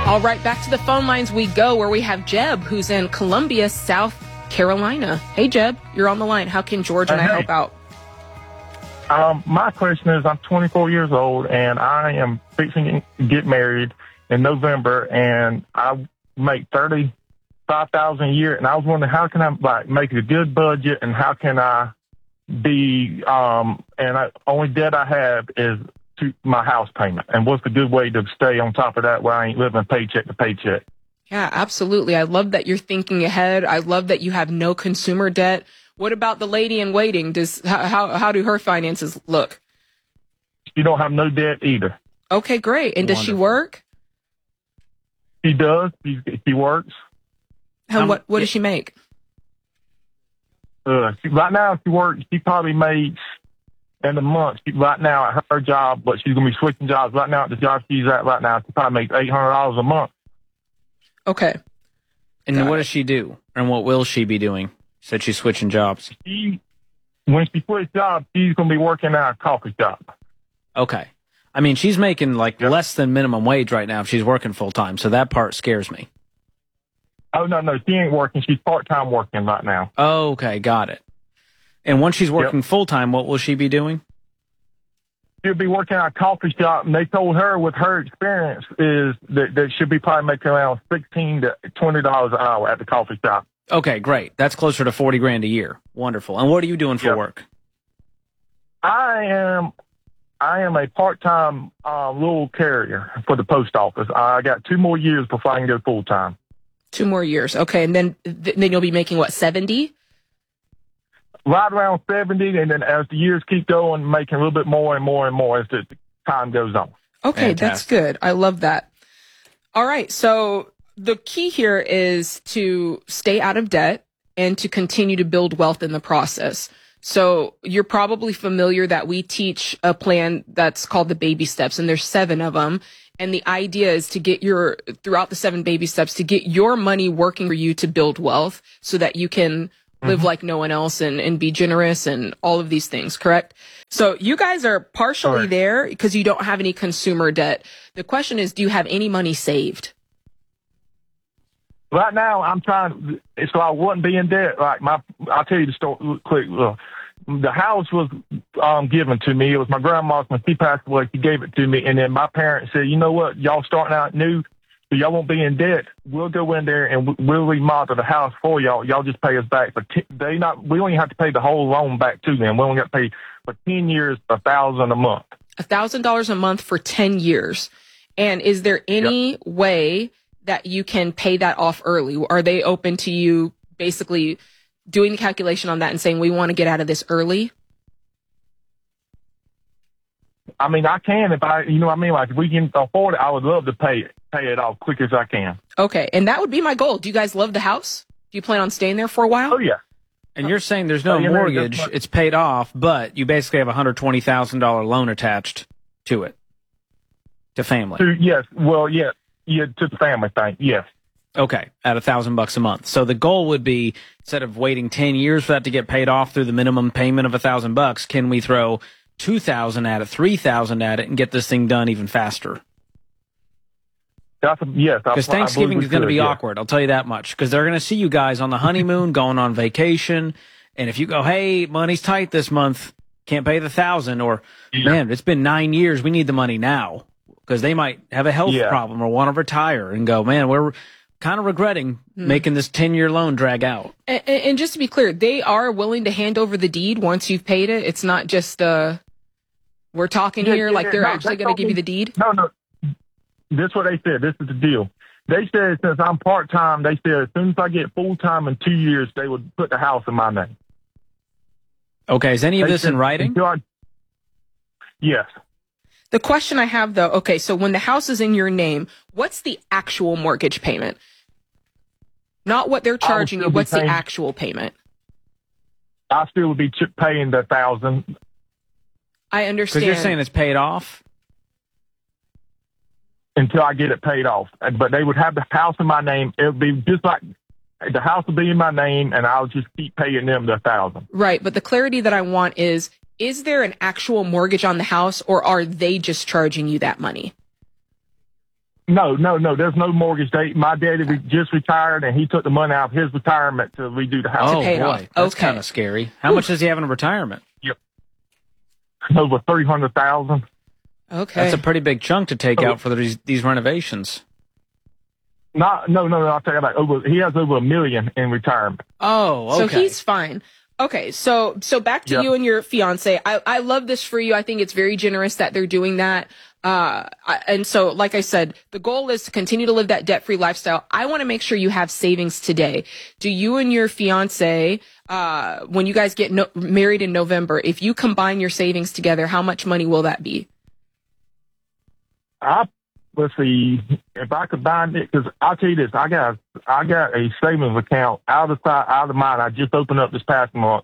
All right, back to the phone lines we go, where we have Jeb, who's in Columbia, South Carolina. Hey, Jeb, you're on the line. How can George and I help out? My question is, I'm 24 years old, and I am fixing to get married in November, and I make $35,000 a year, and I was wondering, how can I make a good budget, and how can I be, only debt I have is to my house payment, and what's a good way to stay on top of that where I ain't living paycheck to paycheck? Yeah, absolutely. I love that you're thinking ahead. I love that you have no consumer debt. What about the lady in waiting? How do her finances look? She don't have no debt either. Okay, great. And does she work? She does. She works. And what does she make? Right now, she works. She probably makes in a month. Right now at her job, but she's gonna be switching jobs. Right now at the job she's at right now, she probably makes $800 a month. Okay. And what does she do? And what will she be doing? Said she's switching jobs. When she switches jobs, she's going to be working at a coffee shop. Okay. I mean, she's making less than minimum wage right now if she's working full time, so that part scares me. Oh, no, she ain't working. She's part-time working right now. Oh, okay, got it. And once she's working full time, what will she be doing? She'll be working at a coffee shop, and they told her with her experience is that she'll be probably making around $16 to $20 an hour at the coffee shop. Okay, great. That's closer to $40,000 a year. Wonderful. And what are you doing for work? I am a part-time little carrier for the post office. I got 2 more years before I can go full-time. 2 more years. Okay, and then you'll be making what, 70? Right around 70, and then as the years keep going, making a little bit more and more and more as the time goes on. Okay, fantastic. That's good. I love that. All right, so the key here is to stay out of debt and to continue to build wealth in the process. So you're probably familiar that we teach a plan that's called the baby steps, and there's 7 of them. And the idea is to get throughout the 7 baby steps, to get your money working for you to build wealth so that you can live like no one else and be generous and all of these things, correct? So you guys are partially there because you don't have any consumer debt. The question is, do you have any money saved? Right now, I'm trying, so I wouldn't be in debt. I'll tell you the story quick. The house was given to me. It was my grandma's. When she passed away, she gave it to me. And then my parents said, you know what, y'all starting out new, so y'all won't be in debt. We'll go in there and we'll remodel the house for y'all. Y'all just pay us back. We only have to pay the whole loan back to them. We only got to pay for 10 years, $1,000 a month. $1,000 a month for 10 years. And is there any way that you can pay that off early? Are they open to you basically doing the calculation on that and saying, we want to get out of this early? I mean, I can if if we can afford it, I would love to pay it off quick as I can. Okay. And that would be my goal. Do you guys love the house? Do you plan on staying there for a while? Oh, yeah. And you're saying there's no mortgage, it's paid off, but you basically have a $120,000 loan attached to it, to family. Yes. Well, yeah. Yeah, to the family thing, yes. Okay, at $1,000 a month. So the goal would be, instead of waiting 10 years for that to get paid off through the minimum payment of $1,000, can we throw $2,000 at it, $3,000 at it, and get this thing done even faster? Yes. Because Thanksgiving is going to be awkward, I'll tell you that much. Because they're going to see you guys on the honeymoon, going on vacation, and if you go, hey, money's tight this month, can't pay the $1,000, or, man, it's been 9 years, we need the money now. Because they might have a health problem or want to retire and go, man, we're kind of regretting making this 10-year loan drag out. And just to be clear, they are willing to hand over the deed once you've paid it. It's not just we're talking here, they're actually going to give you the deed? No. This is what they said. This is the deal. They said since I'm part-time, they said as soon as I get full-time in 2 years, they would put the house in my name. Okay, is any of this in writing? Yes. The question I have, though, okay, so when the house is in your name, what's the actual mortgage payment? Not what they're charging you. What's the actual payment? I still would be paying the $1,000. I understand. Because you're saying it's paid off? Until I get it paid off. But they would have the house in my name. It would be just like the house would be in my name, and I'll just keep paying them the $1,000. Right, but the clarity that I want is there an actual mortgage on the house, or are they just charging you that money? No. There's no mortgage date. My daddy just retired, and he took the money out of his retirement to redo the house. Oh, pay it boy. off. That's Okay. kind of scary. How much does he have in retirement? Yep. Over $300,000. Okay. That's a pretty big chunk to take out for these renovations. No. I'll tell you about he has over $1 million in retirement. Oh, okay. So he's fine. Okay, so back to you and your fiance. I love this for you. I think it's very generous that they're doing that. And so, like I said, the goal is to continue to live that debt-free lifestyle. I want to make sure you have savings today. Do you and your fiance, when you guys get married in November, if you combine your savings together, how much money will that be? Let's see, if I combine it, because I'll tell you this, I got a savings account out of mind. I just opened up this past month.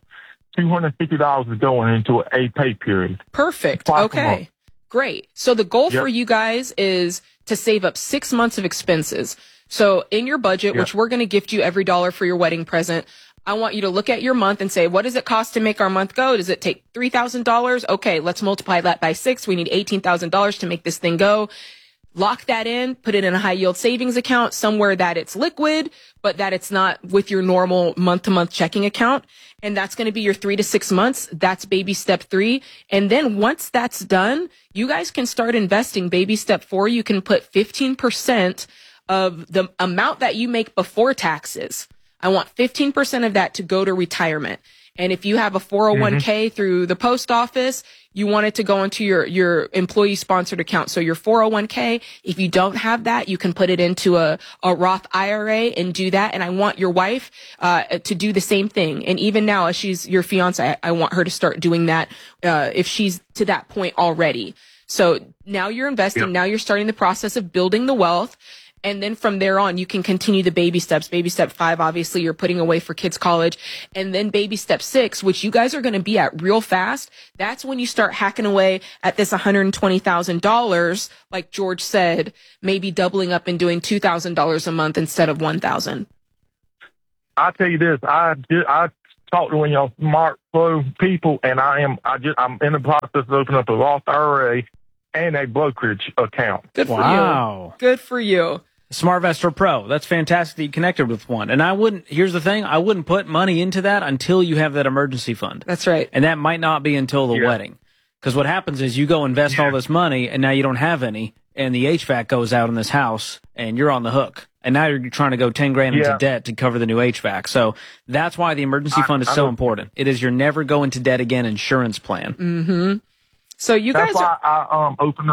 $250 is going into a pay period. Perfect. Okay. Great. So the goal for you guys is to save up 6 months of expenses. So in your budget, which we're going to gift you every dollar for your wedding present, I want you to look at your month and say, what does it cost to make our month go? Does it take $3,000? Okay, let's multiply that by 6. We need $18,000 to make this thing go. Lock that in, put it in a high yield savings account somewhere that it's liquid, but that it's not with your normal month to month checking account. And that's going to be your 3 to 6 months. That's baby step 3. And then once that's done, you guys can start investing. Baby step 4, you can put 15% of the amount that you make before taxes. I want 15% of that to go to retirement. And if you have a 401k through the post office, you want it to go into your employee sponsored account. So your 401k, if you don't have that, you can put it into a Roth IRA and do that. And I want your wife, to do the same thing. And even now, as she's your fiance, I want her to start doing that, if she's to that point already. So now you're investing. Now you're starting the process of building the wealth. And then from there on, you can continue the baby steps. Baby step 5, obviously, you're putting away for kids' college. And then baby step 6, which you guys are going to be at real fast. That's when you start hacking away at this $120,000. Like George said, maybe doubling up and doing $2,000 a month instead of $1,000. I'll tell you this. I talked to one of y'all smart, slow people, and I'm in the process of opening up a Roth IRA and a brokerage account. Good for you. Good for you. SmartVestor Pro. That's fantastic that you connected with one. And here's the thing, I wouldn't put money into that until you have that emergency fund. That's right. And that might not be until the wedding. Because what happens is you go invest all this money and now you don't have any, and the HVAC goes out in this house and you're on the hook. And now you're trying to go 10 grand into debt to cover the new HVAC. So that's why the emergency fund is so important. It is your never go into debt again insurance plan. Mm-hmm. So you guys why I opened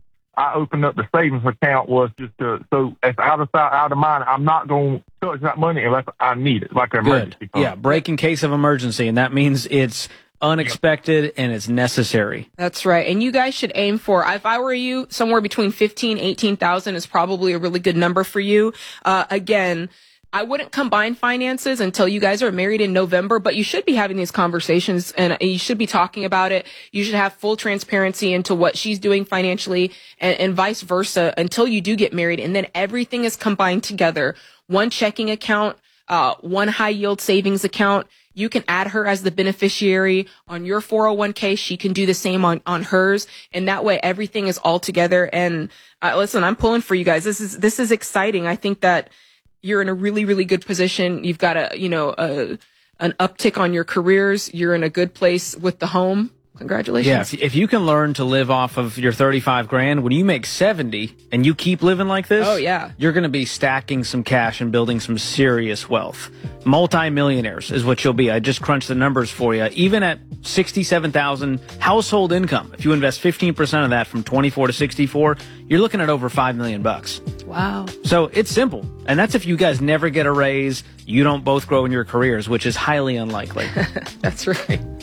up the savings account was just so it's out of mind. I'm not going to touch that money unless I need it, like an emergency fund. Yeah, break in case of emergency, and that means it's unexpected and it's necessary. That's right. And you guys should aim for, if I were you, somewhere between 15, 18,000 is probably a really good number for you. Again, I wouldn't combine finances until you guys are married in November, but you should be having these conversations and you should be talking about it. You should have full transparency into what she's doing financially and vice versa until you do get married. And then everything is combined together. One checking account, one high yield savings account. You can add her as the beneficiary on your 401k. She can do the same on hers. And that way everything is all together. And listen, I'm pulling for you guys. This is exciting. I think that you're in a really, really good position. You've got an uptick on your careers. You're in a good place with the home. Congratulations. Yeah, if you can learn to live off of your 35 grand, when you make 70 and you keep living like this, you're going to be stacking some cash and building some serious wealth. Multi-millionaires is what you'll be. I just crunched the numbers for you. Even at 67,000 household income, if you invest 15% of that from 24 to 64, you're looking at over $5 million. Wow. So it's simple. And that's if you guys never get a raise, you don't both grow in your careers, which is highly unlikely. That's right.